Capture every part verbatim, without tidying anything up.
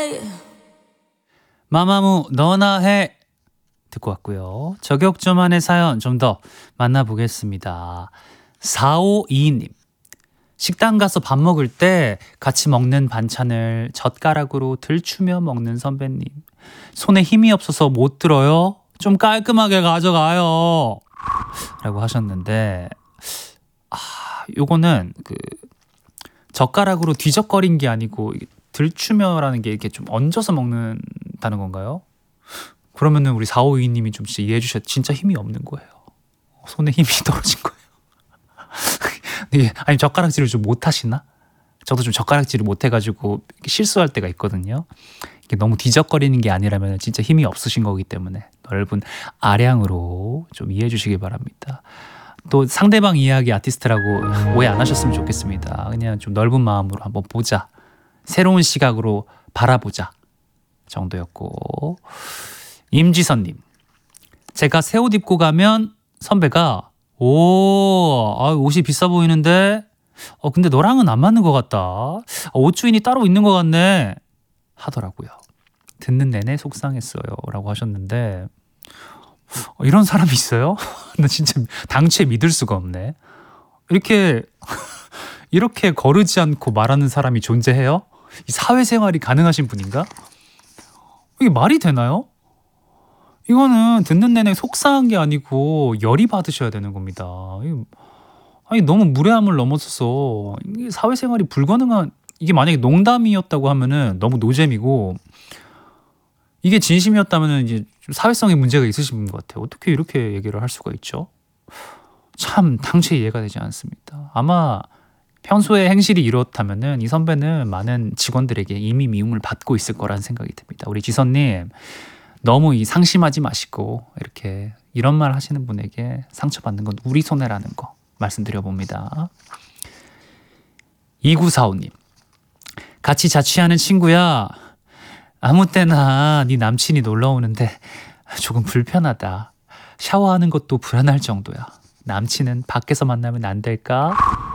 해. 마마무 너나 해 듣고 왔고요. 저격 좀 한의 사연 좀 더 만나보겠습니다. 사오이이 님, 식당 가서 밥 먹을 때 같이 먹는 반찬을 젓가락으로 들추며 먹는 선배님, 손에 힘이 없어서 못 들어요? 좀 깔끔하게 가져가요 라고 하셨는데, 아, 요거는 그 젓가락으로 뒤적거린 게 아니고 들추며라는 게 이렇게 좀 얹어서 먹는다는 건가요? 그러면은 우리 사오이이 님이 좀 진짜 이해해 주셔. 진짜 힘이 없는 거예요. 손에 힘이 떨어진 거예요. 예, 아니 젓가락질을 좀 못하시나? 저도 좀 젓가락질을 못해가지고 실수할 때가 있거든요. 이게 너무 뒤적거리는 게 아니라면 진짜 힘이 없으신 거기 때문에 넓은 아량으로 좀 이해해 주시기 바랍니다. 또 상대방 이야기 아티스트라고 오해 안 하셨으면 좋겠습니다. 그냥 좀 넓은 마음으로 한번 보자, 새로운 시각으로 바라보자 정도였고. 임지선님, 제가 새 옷 입고 가면 선배가 오, 아, 옷이 비싸 보이는데 어, 근데 너랑은 안 맞는 것 같다, 아, 옷 주인이 따로 있는 것 같네 하더라고요. 듣는 내내 속상했어요 라고 하셨는데, 어, 이런 사람이 있어요? 나 진짜 당최 믿을 수가 없네. 이렇게 이렇게 거르지 않고 말하는 사람이 존재해요? 이 사회생활이 가능하신 분인가? 이게 말이 되나요? 이거는 듣는 내내 속상한 게 아니고 열이 받으셔야 되는 겁니다. 아니 너무 무례함을 넘어서서 이게 사회생활이 불가능한, 이게 만약에 농담이었다고 하면은 너무 노잼이고, 이게 진심이었다면은 이제 좀 사회성에 문제가 있으신 분 같아요. 어떻게 이렇게 얘기를 할 수가 있죠? 참 당최 이해가 되지 않습니다. 아마 평소에 행실이 이렇다면은 이 선배는 많은 직원들에게 이미 미움을 받고 있을 거라는 생각이 듭니다. 우리 지선님, 너무 이 상심하지 마시고 이렇게 이런 말 하시는 분에게 상처받는 건 우리 손해라는 거 말씀드려 봅니다. 이구사오 님, 같이 자취하는 친구야, 아무 때나 네 남친이 놀러 오는데 조금 불편하다. 샤워하는 것도 불안할 정도야. 남친은 밖에서 만나면 안 될까?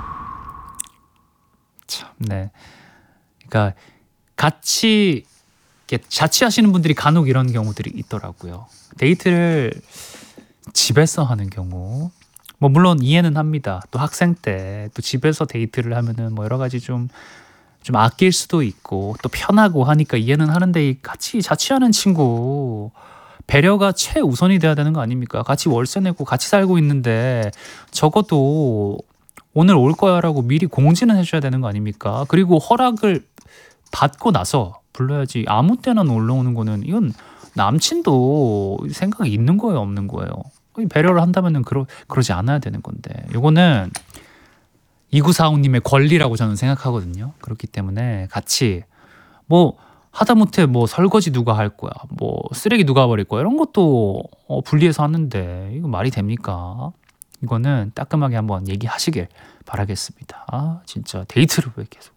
참, 네. 그러니까 같이 이렇게 자취하시는 분들이 간혹 이런 경우들이 있더라고요. 데이트를 집에서 하는 경우, 뭐 물론 이해는 합니다. 또 학생 때 또 집에서 데이트를 하면은 뭐 여러 가지 좀 좀 아낄 수도 있고 또 편하고 하니까 이해는 하는데, 같이 자취하는 친구 배려가 최우선이 돼야 되는 거 아닙니까? 같이 월세 내고 같이 살고 있는데 적어도 오늘 올 거야라고 미리 공지는 해줘야 되는 거 아닙니까? 그리고 허락을 받고 나서 불러야지. 아무 때나 놀러 오는 거는 이건 남친도 생각이 있는 거예요, 없는 거예요? 배려를 한다면은 그러, 그러지 않아야 되는 건데, 이거는 이구사오 님의 권리라고 저는 생각하거든요. 그렇기 때문에 같이 뭐 하다못해 뭐 설거지 누가 할 거야, 뭐 쓰레기 누가 버릴 거야, 이런 것도 어, 분리해서 하는데 이거 말이 됩니까? 이거는 따끔하게 한번 얘기하시길 바라겠습니다. 아, 진짜 데이트를 왜 계속.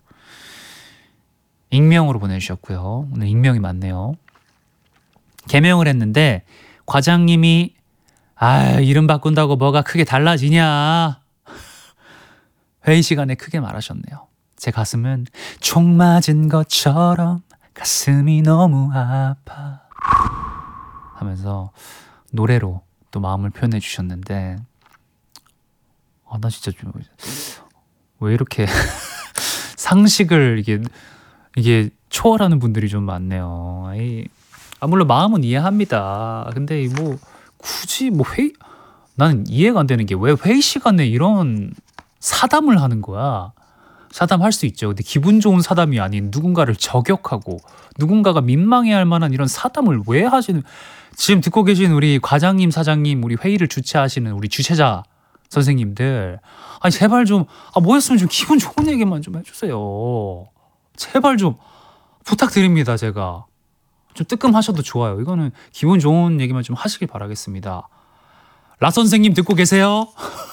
익명으로 보내주셨고요. 오늘 익명이 많네요. 개명을 했는데 과장님이 아, 이름 바꾼다고 뭐가 크게 달라지냐, 회의 시간에 크게 말하셨네요. 제 가슴은 총 맞은 것처럼 가슴이 너무 아파 하면서 노래로 또 마음을 표현해 주셨는데, 아, 나 진짜 좀 왜 이렇게 상식을 이게 이게 초월하는 분들이 좀 많네요. 이, 아, 물론 마음은 이해합니다. 근데 뭐 굳이 뭐 회의, 나는 이해가 안 되는 게 왜 회의 시간에 이런 사담을 하는 거야. 사담할 수 있죠. 근데 기분 좋은 사담이 아닌 누군가를 저격하고 누군가가 민망해할 만한 이런 사담을 왜 하시는, 지금 듣고 계신 우리 과장님, 사장님, 우리 회의를 주최하시는 우리 주최자 선생님들, 아니 제발 좀, 아, 뭐였으면 좀 기분 좋은 얘기만 좀 해주세요. 제발 좀 부탁드립니다. 제가 좀 뜨끔하셔도 좋아요. 이거는 기분 좋은 얘기만 좀 하시길 바라겠습니다. 라 선생님 듣고 계세요?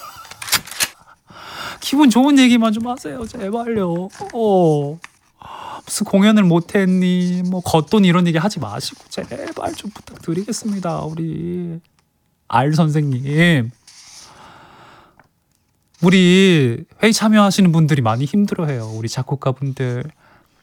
기분 좋은 얘기만 좀 하세요. 제발요. 어. 무슨 공연을 못했니, 뭐 겉돈 이런 얘기 하지 마시고 제발 좀 부탁드리겠습니다. 우리 알 선생님, 우리 회의 참여하시는 분들이 많이 힘들어해요. 우리 작곡가분들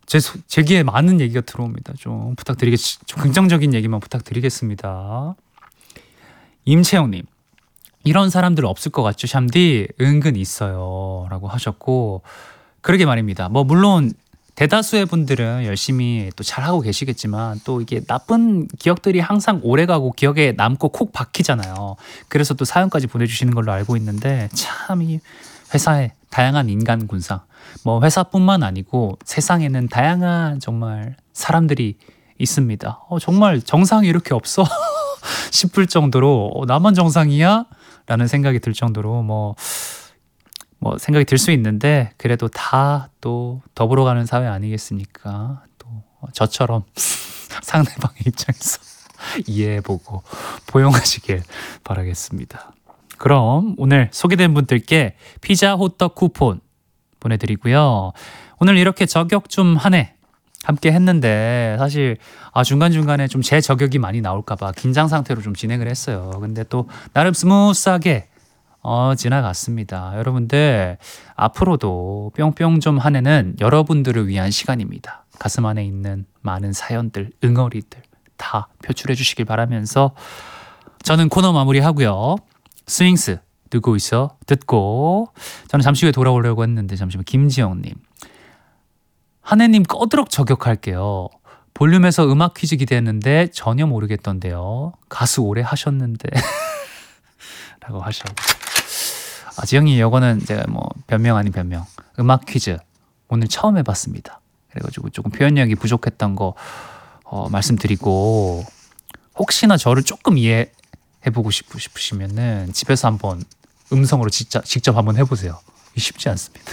제, 소- 제 귀에 많은 얘기가 들어옵니다. 좀 부탁드리겠, 좀 긍정적인 얘기만 부탁드리겠습니다. 임채영님, 이런 사람들 없을 것 같죠? 샴디 은근 있어요 라고 하셨고, 그러게 말입니다. 뭐 물론 대다수의 분들은 열심히 또 잘하고 계시겠지만 또 이게 나쁜 기억들이 항상 오래가고 기억에 남고 콕 박히잖아요. 그래서 또 사연까지 보내주시는 걸로 알고 있는데, 참 이 회사에 다양한 인간 군상, 뭐 회사뿐만 아니고 세상에는 다양한 정말 사람들이 있습니다. 어, 정말 정상이 이렇게 없어? 싶을 정도로 어, 나만 정상이야? 라는 생각이 들 정도로 뭐, 뭐 생각이 들 수 있는데, 그래도 다 또 더불어 가는 사회 아니겠습니까? 또 저처럼 상대방의 입장에서 이해해보고 포용하시길 바라겠습니다. 그럼 오늘 소개된 분들께 피자 호떡 쿠폰 보내드리고요. 오늘 이렇게 저격 좀 한 해 함께 했는데, 사실 아, 중간중간에 좀 제 저격이 많이 나올까봐 긴장 상태로 좀 진행을 했어요. 근데 또 나름 스무스하게 어, 지나갔습니다. 여러분들 앞으로도 뿅뿅 좀 한 해는 여러분들을 위한 시간입니다. 가슴 안에 있는 많은 사연들, 응어리들 다 표출해 주시길 바라면서 저는 코너 마무리하고요. 스윙스 듣고 있어 듣고 저는 잠시 후에 돌아오려고 했는데, 잠시만. 김지영님, 한혜님 꺼드럭 저격할게요. 볼륨에서 음악 퀴즈 기대했는데 전혀 모르겠던데요. 가수 오래 하셨는데 라고 하셔. 아, 지영이 이거는 제가 뭐 변명 아닌 변명, 음악 퀴즈 오늘 처음 해봤습니다. 그래가지고 조금 표현력이 부족했던 거 어, 말씀드리고, 혹시나 저를 조금 이해해보고 싶으, 싶으시면은 집에서 한번 음성으로 직접, 직접 한번 해보세요. 쉽지 않습니다.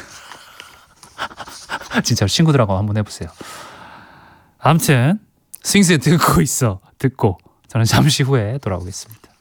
진짜로 친구들하고 한번 해보세요. 아무튼 스윙스 듣고 있어 듣고 저는 잠시 후에 돌아오겠습니다.